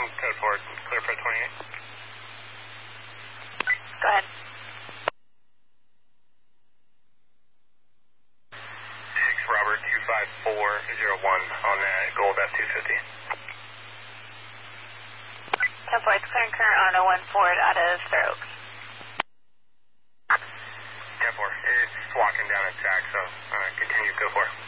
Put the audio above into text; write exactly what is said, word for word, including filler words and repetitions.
code four, clear for twenty-eight. Go ahead. six Robert two five four zero one on that Gold F two fifty. ten four, it's clearing current on oh one Ford out of Fair Oaks. ten four, it's walking down a track, so uh, continue, go for it.